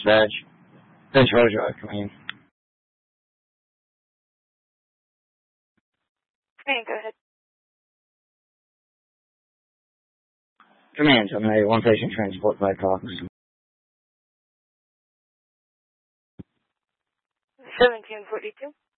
Veg. Veg Rojo, come in. Hey, go ahead. Command, terminate. One patient transport by car. 1742.